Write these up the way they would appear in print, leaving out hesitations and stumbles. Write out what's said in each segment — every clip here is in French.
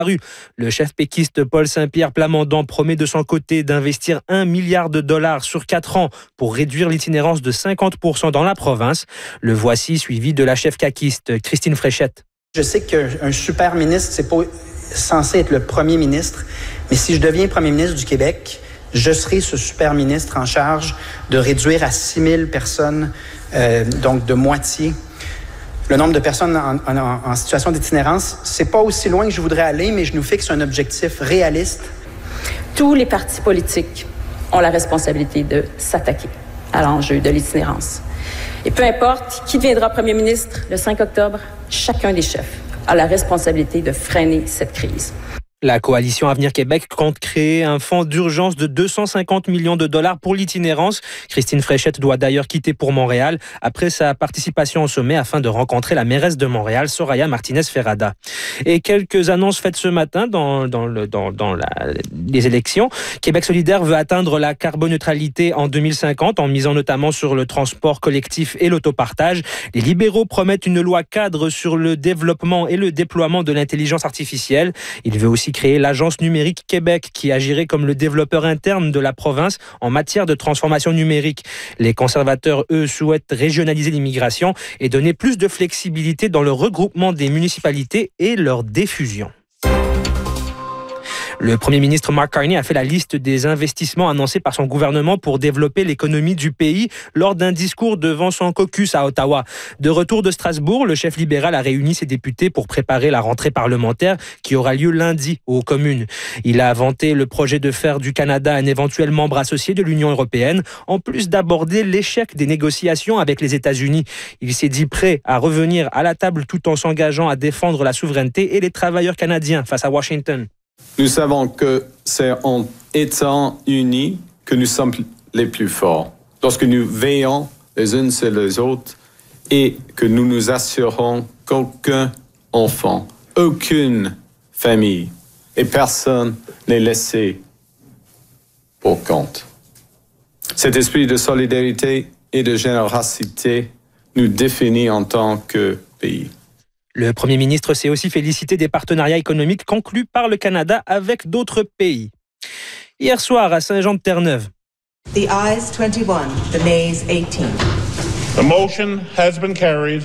Le chef péquiste Paul Saint-Pierre Plamondon promet de son côté d'investir $1 milliard sur 4 ans pour réduire l'itinérance de 50% dans la province. Le voici suivi de la chef caquiste Christine Fréchette. Je sais qu'un super ministre, c'est pas censé être le premier ministre, mais si je deviens premier ministre du Québec, je serai ce super ministre en charge de réduire à 6 000 personnes, donc de moitié, le nombre de personnes en situation d'itinérance. C'est pas aussi loin que je voudrais aller, mais je nous fixe un objectif réaliste. Tous les partis politiques ont la responsabilité de s'attaquer à l'enjeu de l'itinérance. Et peu importe qui deviendra premier ministre le 5 octobre, chacun des chefs a la responsabilité de freiner cette crise. La coalition Avenir Québec compte créer un fonds d'urgence de $250 millions pour l'itinérance. Christine Fréchette doit d'ailleurs quitter pour Montréal après sa participation au sommet afin de rencontrer la mairesse de Montréal, Soraya Martinez-Ferrada. Et quelques annonces faites ce matin dans les élections. Québec solidaire veut atteindre la carboneutralité en 2050 en misant notamment sur le transport collectif et l'autopartage. Les libéraux promettent une loi cadre sur le développement et le déploiement de l'intelligence artificielle. Il veut aussi créer l'Agence numérique Québec qui agirait comme le développeur interne de la province en matière de transformation numérique. Les conservateurs, eux, souhaitent régionaliser l'immigration et donner plus de flexibilité dans le regroupement des municipalités et leur diffusion. Le premier ministre Mark Carney a fait la liste des investissements annoncés par son gouvernement pour développer l'économie du pays lors d'un discours devant son caucus à Ottawa. De retour de Strasbourg, le chef libéral a réuni ses députés pour préparer la rentrée parlementaire qui aura lieu lundi aux communes. Il a vanté le projet de faire du Canada un éventuel membre associé de l'Union européenne, en plus d'aborder l'échec des négociations avec les États-Unis. Il s'est dit prêt à revenir à la table tout en s'engageant à défendre la souveraineté et les travailleurs canadiens face à Washington. Nous savons que c'est en étant unis que nous sommes les plus forts. Lorsque nous veillons les uns sur les autres et que nous nous assurons qu'aucun enfant, aucune famille et personne n'est laissé pour compte. Cet esprit de solidarité et de générosité nous définit en tant que pays. Le premier ministre s'est aussi félicité des partenariats économiques conclus par le Canada avec d'autres pays. Hier soir, à Saint-Jean-de-Terre-Neuve. The ayes 21, the nays 18. The motion has been carried.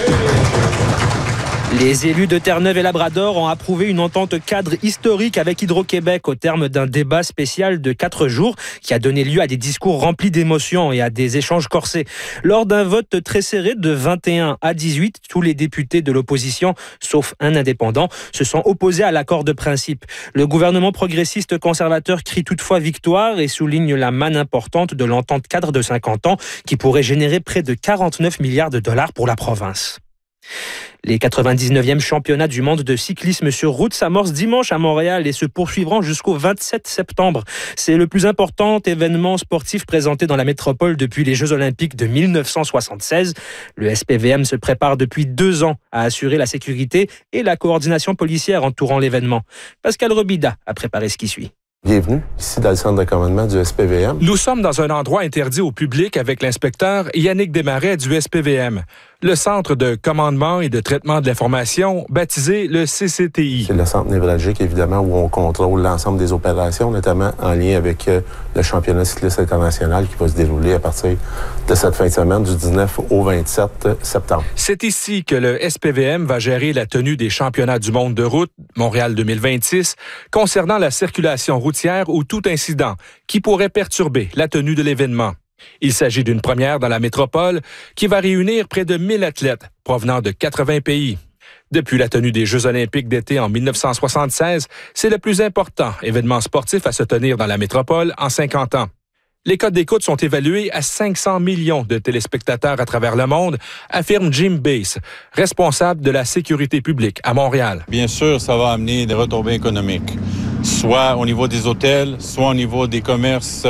Les élus de Terre-Neuve et Labrador ont approuvé une entente cadre historique avec Hydro-Québec au terme d'un débat spécial de 4 jours qui a donné lieu à des discours remplis d'émotions et à des échanges corsés. Lors d'un vote très serré de 21 à 18, tous les députés de l'opposition, sauf un indépendant, se sont opposés à l'accord de principe. Le gouvernement progressiste conservateur crie toutefois victoire et souligne la manne importante de l'entente cadre de 50 ans qui pourrait générer près de $49 milliards pour la province. Les 99e championnats du monde de cyclisme sur route s'amorcent dimanche à Montréal et se poursuivront jusqu'au 27 septembre. C'est le plus important événement sportif présenté dans la métropole depuis les Jeux olympiques de 1976. Le SPVM se prépare depuis 2 ans à assurer la sécurité et la coordination policière entourant l'événement. Pascal Robida a préparé ce qui suit. Bienvenue, ici dans le centre de commandement du SPVM. Nous sommes dans un endroit interdit au public avec l'inspecteur Yannick Desmarais du SPVM, le centre de commandement et de traitement de l'information, baptisé le CCTI. C'est le centre névralgique, évidemment, où on contrôle l'ensemble des opérations, notamment en lien avec le championnat cycliste international qui va se dérouler à partir de cette fin de semaine, du 19 au 27 septembre. C'est ici que le SPVM va gérer la tenue des championnats du monde de route, Montréal 2026, concernant la circulation routière ou tout incident qui pourrait perturber la tenue de l'événement. Il s'agit d'une première dans la métropole qui va réunir près de 1000 athlètes provenant de 80 pays. Depuis la tenue des Jeux olympiques d'été en 1976, c'est le plus important événement sportif à se tenir dans la métropole en 50 ans. Les codes d'écoute sont évalués à 500 millions de téléspectateurs à travers le monde, affirme Jim Bass, responsable de la sécurité publique à Montréal. Bien sûr, ça va amener des retombées économiques, soit au niveau des hôtels, soit au niveau des commerces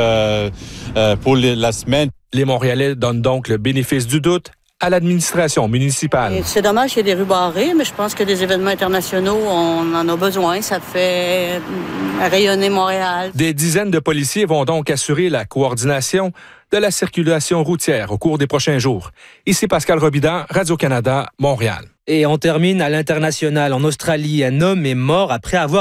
pour la semaine. Les Montréalais donnent donc le bénéfice du doute à l'administration municipale. C'est dommage qu'il y ait des rues barrées, mais je pense que des événements internationaux, on en a besoin. Ça fait rayonner Montréal. Des dizaines de policiers vont donc assurer la coordination de la circulation routière au cours des prochains jours. Ici Pascal Robida, Radio-Canada, Montréal. Et on termine à l'international. En Australie, un homme est mort après avoir